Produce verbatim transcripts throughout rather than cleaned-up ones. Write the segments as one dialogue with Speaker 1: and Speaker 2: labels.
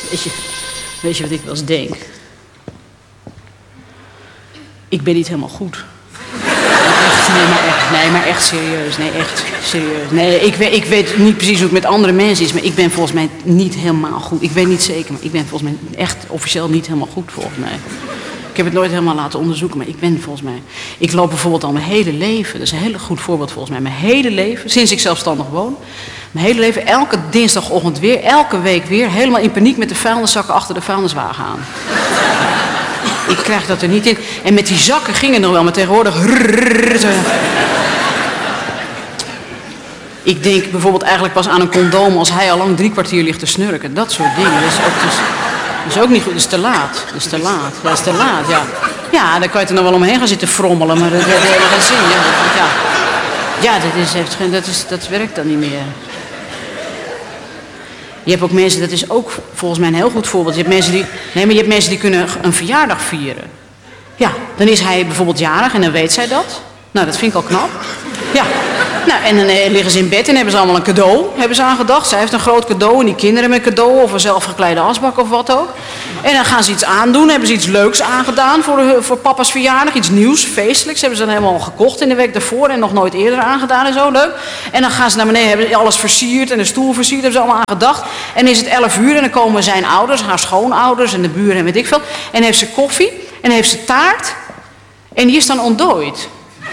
Speaker 1: Weet je, weet je wat ik wel eens denk? Ik ben niet helemaal goed. Echt, nee, maar echt, nee, maar echt serieus. Nee, echt serieus. Nee, ik weet, ik weet niet precies hoe het met andere mensen is, maar ik ben volgens mij niet helemaal goed. Ik weet niet zeker, maar ik ben volgens mij echt officieel niet helemaal goed, volgens mij. Ik heb het nooit helemaal laten onderzoeken, maar ik ben volgens mij... Ik loop bijvoorbeeld al mijn hele leven, dat is een heel goed voorbeeld volgens mij, mijn hele leven, sinds ik zelfstandig woon, mijn hele leven, elke dinsdagochtend weer, elke week weer, helemaal in paniek met de vuilniszakken achter de vuilniswagen aan. Ik krijg dat er niet in. En met die zakken ging het nog wel, maar tegenwoordig... Ik denk bijvoorbeeld eigenlijk pas aan een condoom als hij al lang drie kwartier ligt te snurken. Dat soort dingen. Dat is ook, dus, dat is ook niet goed. Dat is te laat. Dat is te laat. Ja, dat is te laat, ja. Ja, dan kan je er nog wel omheen gaan zitten frommelen, maar dat heeft helemaal geen zin. Ja, dat, ja. ja dat, is, heeft geen, dat, is, dat werkt dan niet meer. Je hebt ook mensen, dat is ook volgens mij een heel goed voorbeeld. Je hebt mensen die, nee, maar je hebt mensen die kunnen een verjaardag vieren. Ja, dan is hij bijvoorbeeld jarig en dan weet zij dat. Nou, dat vind ik al knap. Ja, nou, en dan eh, liggen ze in bed en hebben ze allemaal een cadeau, hebben ze aan gedacht. Zij heeft een groot cadeau en die kinderen met een cadeau of een zelfgekleide asbak of wat ook. En dan gaan ze iets aandoen, hebben ze iets leuks aangedaan voor, de, voor papa's verjaardag. Iets nieuws, feestelijks, hebben ze dan helemaal gekocht in de week daarvoor en nog nooit eerder aangedaan en zo, leuk. En dan gaan ze naar beneden, hebben ze alles versierd en de stoel versierd, hebben ze allemaal aan gedacht. En dan is het elf uur en dan komen zijn ouders, haar schoonouders en de buren en weet ik veel. En heeft ze koffie en heeft ze taart en die is dan ontdooid.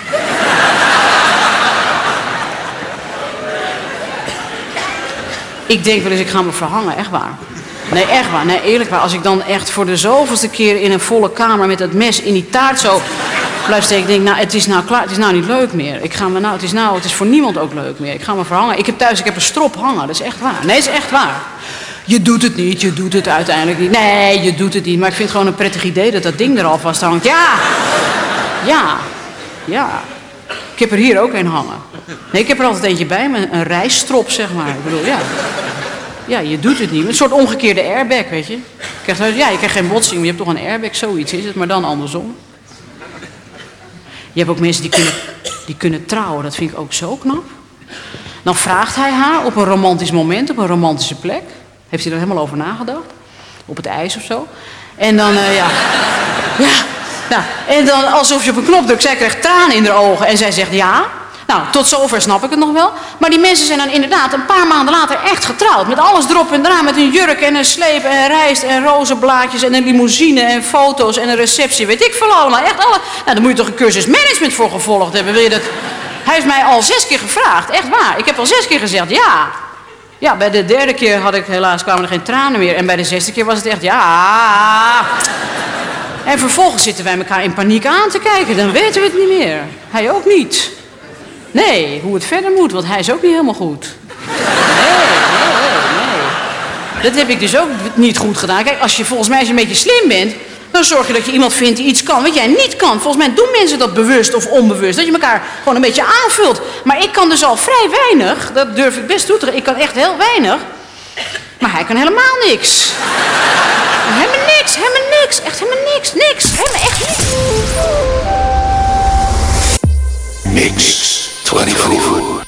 Speaker 1: Ik denk wel eens, ik ga me verhangen, echt waar. Nee, echt waar, nee, eerlijk waar. Als ik dan echt voor de zoveelste keer in een volle kamer met dat mes in die taart zo blijf steken, denk ik, nou, het is nou klaar, het is nou niet leuk meer. Ik ga me nou, het is nou, het is voor niemand ook leuk meer. Ik ga me verhangen. Ik heb thuis, ik heb een strop hangen, dat is echt waar. Nee, dat is echt waar. Je doet het niet, je doet het uiteindelijk niet. Nee, je doet het niet, maar ik vind het gewoon een prettig idee dat dat ding er alvast hangt. Ja, ja, ja. Ik heb er hier ook een hangen. Nee, ik heb er altijd eentje bij me, een rijstrop, zeg maar. Ik bedoel, ja. Ja, je doet het niet. Een soort omgekeerde airbag, weet je. Je krijgt, ja, je krijgt geen botsing, maar je hebt toch een airbag, zoiets is het, maar dan andersom. Je hebt ook mensen die kunnen, die kunnen trouwen, dat vind ik ook zo knap. Dan vraagt hij haar op een romantisch moment, op een romantische plek. Heeft hij er helemaal over nagedacht? Op het ijs of zo. En dan, uh, ja... Ja... Nou, en dan alsof je op een knop drukt, zij krijgt tranen in haar ogen en zij zegt ja. Nou, tot zover snap ik het nog wel. Maar die mensen zijn dan inderdaad een paar maanden later echt getrouwd. Met alles erop en eraan, met een jurk en een sleep en rijst en rozenblaadjes en een limousine en foto's en een receptie. Weet ik veel allemaal, echt alle. Nou, daar moet je toch een cursus management voor gevolgd hebben. Wil je dat? Hij heeft mij al zes keer gevraagd, echt waar. Ik heb al zes keer gezegd ja. Ja, bij de derde keer had ik helaas, kwamen er geen tranen meer. En bij de zesde keer was het echt ja. En vervolgens zitten wij elkaar in paniek aan te kijken. Dan weten we het niet meer. Hij ook niet. Nee, hoe het verder moet, want hij is ook niet helemaal goed. Nee, nee, nee, nee. Dat heb ik dus ook niet goed gedaan. Kijk, als je volgens mij als je een beetje slim bent, dan zorg je dat je iemand vindt die iets kan wat jij niet kan. Volgens mij doen mensen dat bewust of onbewust. Dat je elkaar gewoon een beetje aanvult. Maar ik kan dus al vrij weinig. Dat durf ik best toe te geven. Ik kan echt heel weinig. Maar hij kan helemaal niks. Helemaal niks, helemaal niks. Echt helemaal niks, niks. Helemaal echt niks.
Speaker 2: Mix twenty-four.